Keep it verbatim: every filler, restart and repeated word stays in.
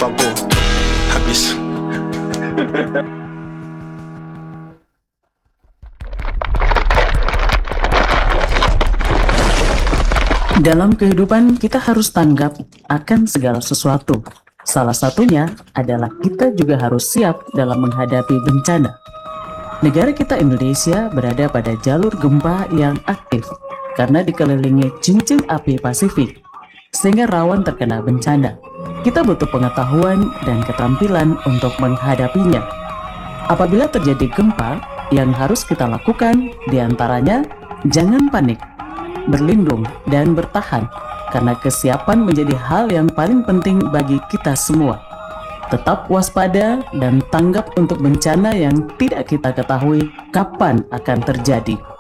bago. Habis. Dalam kehidupan kita harus tanggap akan segala sesuatu. Salah satunya adalah kita juga harus siap dalam menghadapi bencana. Negara kita Indonesia berada pada jalur gempa yang aktif karena dikelilingi cincin api Pasifik, sehingga rawan terkena bencana. Kita butuh pengetahuan dan keterampilan untuk menghadapinya. Apabila terjadi gempa, yang harus kita lakukan diantaranya jangan panik, berlindung dan bertahan, karena kesiapan menjadi hal yang paling penting bagi kita semua. Tetap waspada dan tanggap untuk bencana yang tidak kita ketahui kapan akan terjadi.